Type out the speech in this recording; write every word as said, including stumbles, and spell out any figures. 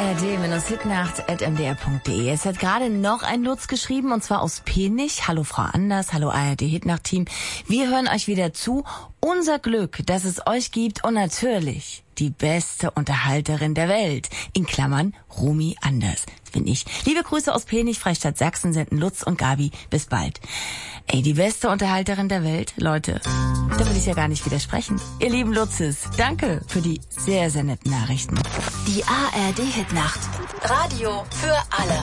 r d hitnacht at m d r punkt d e. Es hat gerade noch ein Lutz geschrieben, und zwar aus Penich. Hallo Frau Anders, hallo A R D Hitnacht-Team. Wir hören euch wieder zu. Unser Glück, dass es euch gibt, und natürlich die beste Unterhalterin der Welt. In Klammern Rumi Anders. Das bin ich. Liebe Grüße aus Penich, Freistadt Sachsen, senden Lutz und Gabi. Bis bald. Ey, die beste Unterhalterin der Welt? Leute, da will ich ja gar nicht widersprechen. Ihr lieben Lutzes, danke für die sehr, sehr netten Nachrichten. Die A R D Hitnacht. Radio für alle.